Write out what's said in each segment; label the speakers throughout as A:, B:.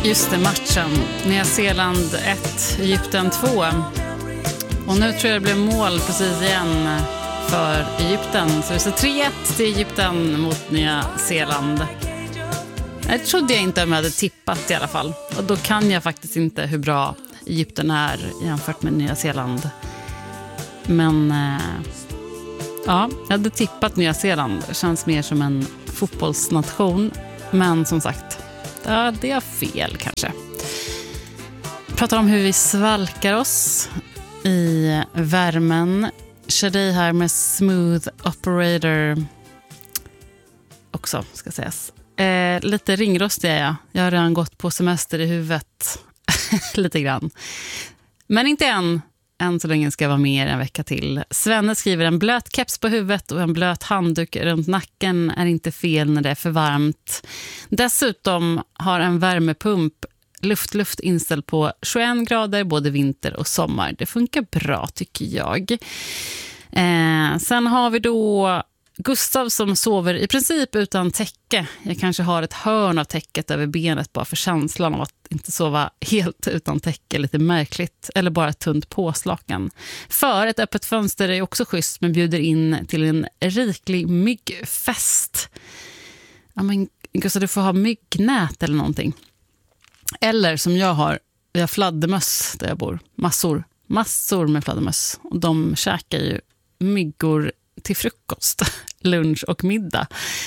A: Just det, matchen. Nya Zeeland 1, Egypten 2. Och nu tror jag det blev mål precis igen för Egypten. Så det är 3-1 till Egypten mot Nya Zeeland. Jag trodde jag inte om jag hade tippat i alla fall. Och då kan jag faktiskt inte hur bra Egypten är jämfört med Nya Zeeland. Men ja, jag hade tippat Nya Zeeland. Det känns mer som en fotbollsnation. Men som sagt, det är fel kanske. Pratar om hur vi svalkar oss i värmen. Shadi här med Smooth Operator också, ska sägas. Lite ringrostig är jag. Jag har redan gått på semester i huvudet. Lite grann. Men inte än så länge ska jag vara med en vecka till. Svenne skriver: en blöt keps på huvudet och en blöt handduk runt nacken är inte fel när det är för varmt. Dessutom har en värmepump luft inställd på 21 grader både vinter och sommar. Det funkar bra tycker jag. Sen har vi då Gustav som sover i princip utan täcke. Jag kanske har ett hörn av täcket över benet bara för känslan av att inte sova helt utan täcke. Lite märkligt. Eller bara ett tunt påslakan. För ett öppet fönster är också schysst men bjuder in till en riklig myggfest. Ja, men Gustav, du får ha myggnät eller någonting. Eller som jag har fladdermöss där jag bor. Massor med fladdermöss. Och de käkar ju myggor till frukost, lunch och middag.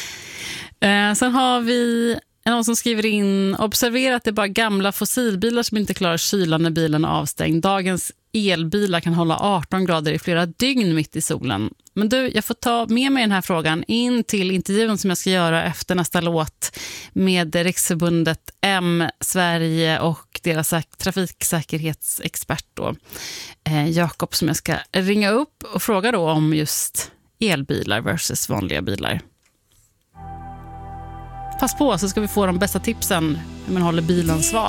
A: Sen har vi någon som skriver in: observera att det är bara gamla fossilbilar som inte klarar kylan när bilen är avstängd. Dagens elbilar kan hålla 18 grader i flera dygn mitt i solen. Men du, jag får ta med mig den här frågan in till intervjun som jag ska göra efter nästa låt med Riksförbundet M Sverige och deras trafiksäkerhetsexpert då, Jakob, som jag ska ringa upp och fråga då om just elbilar versus vanliga bilar. Pass på så ska vi få de bästa tipsen hur man håller bilen sval.